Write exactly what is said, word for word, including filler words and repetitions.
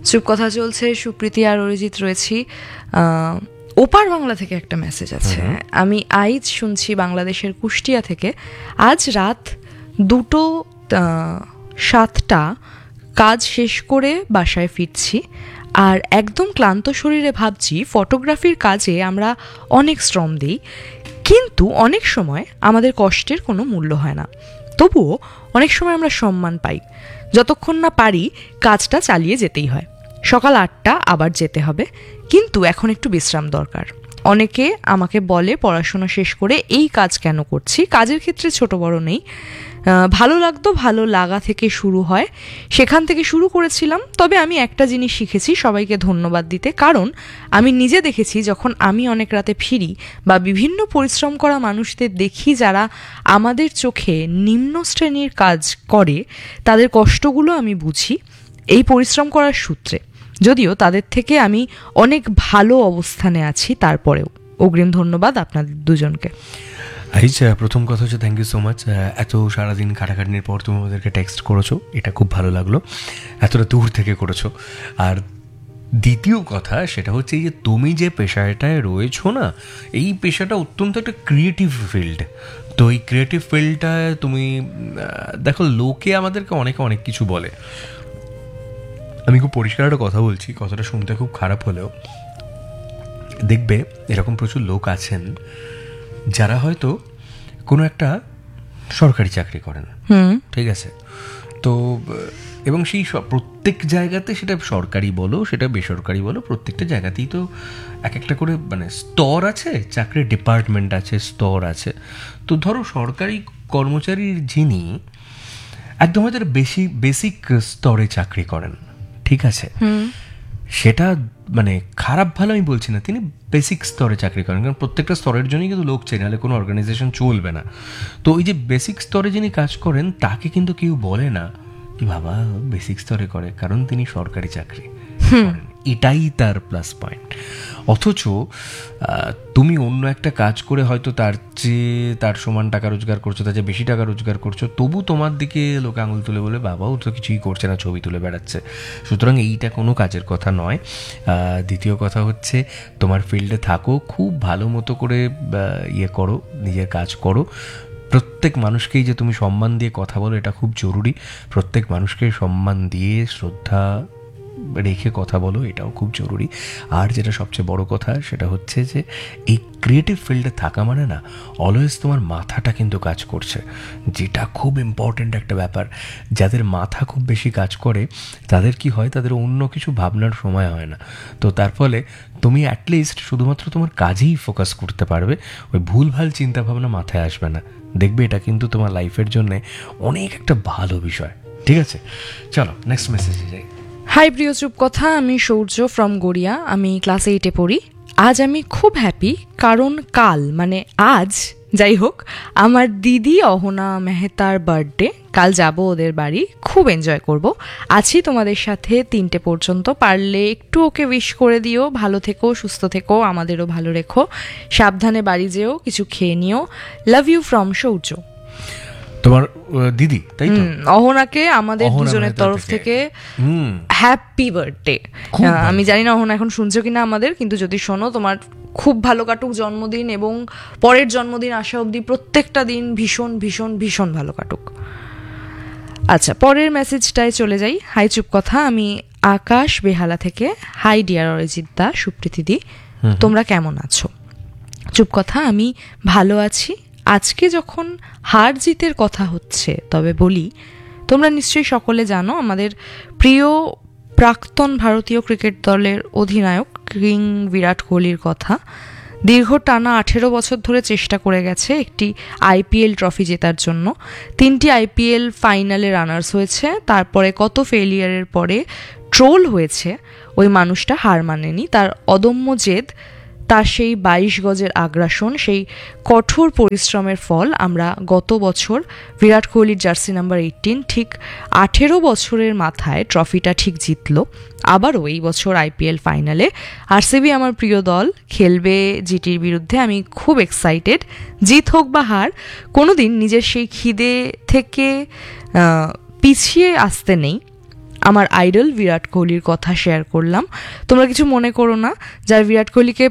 চুপ কথা চলছে, সুপ্রীতি আর অরিজিৎ রয়েছি। ওপার বাংলা থেকে একটা মেসেজ আছে, আমি আইজ শুনছি বাংলাদেশের কুষ্টিয়া থেকে। আজ রাত দুটো সাতটা কাজ শেষ করে বাসায় ফিরছি, আর একদম ক্লান্ত শরীরে ভাবছি ফটোগ্রাফির কাজে আমরা অনেক শ্রম দিই, কিন্তু অনেক সময় আমাদের কষ্টের কোনো মূল্য হয় না। তবুও অনেক সময় আমরা সম্মান পাই। যতক্ষণ না পারি কাজটা চালিয়ে যেতেই হয়। সকাল আটটা আবার যেতে হবে, কিন্তু এখন একটু বিশ্রাম দরকার। অনেকে আমাকে বলে পড়াশোনা শেষ করে এই কাজ কেন করছি। কাজের ক্ষেত্রে ছোট বড় নেই, ভালো লাগতো, ভালো লাগা থেকে শুরু হয়, সেখান থেকে শুরু করেছিলাম। তবে আমি একটা জিনিস শিখেছি, সবাইকে ধন্যবাদ দিতে, কারণ আমি নিজে দেখেছি যখন আমি অনেক রাতে ফিরি বা বিভিন্ন পরিশ্রম করা মানুষদের দেখি যারা আমাদের চোখে নিম্ন শ্রেণীর কাজ করে, তাদের কষ্টগুলো আমি বুঝি এই পরিশ্রম করার সূত্রে। যদিও তাদের থেকে আমি অনেক ভালো অবস্থানে আছি, তারপরেও অগ্রিম ধন্যবাদ আপনাদের দুজনকে। আচ্ছা, প্রথম কথা হচ্ছে থ্যাংক ইউ সো মাচ। এত সারাদিন খাটাখাটনির পর তুমি আমাদেরকে টেক্সট করেছো, এটা খুব ভালো লাগলো, এতটা দূর থেকে করেছো। আর দ্বিতীয় কথা সেটা হচ্ছে এই যে তুমি যে পেশাটায় রয়েছো না, এই পেশাটা অত্যন্ত একটা ক্রিয়েটিভ ফিল্ড। তো এই ক্রিয়েটিভ ফিল্ডটায় তুমি দেখো, লোকে আমাদেরকে অনেকে অনেক কিছু বলে। আমি খুব পরিষ্কার একটা কথা বলছি, কথাটা শুনতে খুব খারাপ হলেও দেখবে এরকম প্রচুর লোক আছেন যারা হয়তো কোনো একটা সরকারি চাকরি করেন, ঠিক আছে, তো এবং সেই প্রত্যেক জায়গাতে, সেটা সরকারি বলো সেটা বেসরকারি বলো, প্রত্যেকটা জায়গাতেই তো এক একটা করে মানে স্তর আছে, চাকরির ডিপার্টমেন্ট আছে, স্তর আছে। তো ধরো সরকারি কর্মচারীর যিনি একদম হয়তো বেশি বেসিক স্তরে চাকরি করেন, ঠিক আছে, সেটা মানে খারাপ ভালো আমি বলছি না, তিনি বেসিক স্তরে চাকরি করেন, কারণ প্রত্যেকটা স্তরের জন্যই কিন্তু লোক চাই, নাহলে কোনো অর্গানাইজেশন চলবে না। তো ওই যে বেসিক স্তরে যিনি কাজ করেন তাকে কিন্তু কেউ বলে না কি বাবা বেসিক স্তরে করে, কারণ তিনি সরকারি চাকরি করেন, এটাই তার প্লাস পয়েন্ট। অথচ তুমি অন্য একটা কাজ করে হয়তো তার চেয়ে তার সমান টাকা রোজগার করছো, তার চেয়ে বেশি টাকা রোজগার করছো, তবু তোমার দিকে লোক আঙুল তুলে বলে বাবাও তো কিছুই করছে না, ছবি তুলে বেড়াচ্ছে। সুতরাং এইটা কোনো কাজের কথা নয়। দ্বিতীয় কথা হচ্ছে তোমার ফিল্ডে থাকো, খুব ভালো মতো করে ইয়ে করো, নিজের কাজ করো। প্রত্যেক মানুষকেই যে তুমি সম্মান দিয়ে কথা বলো, এটা খুব জরুরি। প্রত্যেক মানুষকে সম্মান দিয়ে শ্রদ্ধা রেখে কথা বলো, এটাও খুব জরুরি। আর যেটা সবচেয়ে বড় কথা সেটা হচ্ছে যে এই ক্রিয়েটিভ ফিল্ডে থাকা মানে না অলওয়েজ তোমার মাথাটা কিন্তু কাজ করছে, যেটা খুব ইম্পর্ট্যান্ট একটা ব্যাপার। যাদের মাথা খুব বেশি কাজ করে তাদের কি হয়, তাদের অন্য কিছু ভাবনার সময় হয় না। তো তার ফলে তুমি অ্যাটলিস্ট শুধুমাত্র তোমার কাজেই ফোকাস করতে পারবে, ওই ভুলভাল চিন্তাভাবনা মাথায় আসবে না। দেখবে এটা কিন্তু তোমার লাইফের জন্যে অনেক একটা ভালো বিষয়। ঠিক আছে, চলো নেক্সট মেসেজে যাই। হাই প্রিয় চুপ কথা, আমি সৌর্য ফ্রম গড়িয়া, আমি ক্লাস এইটে পড়ি। আজ আমি খুব হ্যাপি, কারণ কাল মানে আজ যাই হোক আমার দিদি অহনা মেহতার বার্থডে। কাল যাব ওদের বাড়ি, খুব এনজয় করব। আছি তোমাদের সাথে তিনটে পর্যন্ত, পারলে একটু ওকে উইশ করে দিও। ভালো থেকো, সুস্থ থেকো, আমাদেরও ভালো রেখো, সাবধানে বাড়ি যেও, কিছু খেয়ে নিও। Love you from Shaurya. তোমার দিদি তাই তো? অহনাকে আমাদের দুজনের তরফ থেকে হ্যাপি বার্থডে। আমি জানি না অহনা এখন শুনছো কিনা আমাদের, কিন্তু যদি শোনো তোমার খুব ভালো কাটুক জন্মদিন, এবং পরের জন্মদিন আসা অবধি প্রত্যেকটা দিন ভীষণ ভীষণ ভীষণ ভালো কাটুক। আচ্ছা, পরের মেসেজটায় চলে যাই। হাই চুপ কথা, আমি আকাশ বেহালা থেকে। হাই ডিয়ার অরিজিৎ দা, সুপ্রীতি দি, তোমরা কেমন আছো? চুপ কথা, আমি ভালো আছি। আজকে যখন হার জিতের কথা হচ্ছে তবে বলি, তোমরা নিশ্চয়ই সকলে জানো আমাদের প্রিয় প্রাক্তন ভারতীয় ক্রিকেট দলের অধিনায়ক কিং বিরাট কোহলির কথা। দীর্ঘ টানা আঠেরো বছর ধরে চেষ্টা করে গেছে একটি আইপিএল ট্রফি জেতার জন্য। তিনটি আইপিএল ফাইনালে রানার্স হয়েছে, তারপরে কত ফেলিয়ারের পরে ট্রোল হয়েছে, ওই মানুষটা হার মানেনি। তার অদম্য জেদ, তার সেই বাইশ গজের আগ্রাসন, সেই কঠোর পরিশ্রমের ফল আমরা গত বছর বিরাট কোহলির জার্সি নাম্বার এইটিন ঠিক আঠেরো বছরের মাথায় ট্রফিটা ঠিক জিতল। আবারও এই বছর আইপিএল ফাইনালে আরসিবি আমার প্রিয় দল খেলবে জিটির বিরুদ্ধে। আমি খুব এক্সাইটেড। জিত হোক বা হার, কোনোদিন নিজের সেই খিদে থেকে পিছিয়ে আসতে নেই। আমার আইডল বিরাট কোহলির কথা শেয়ার করলাম। তোমরা কিছু মনে করো না, যারা বিরাট কোহলিকে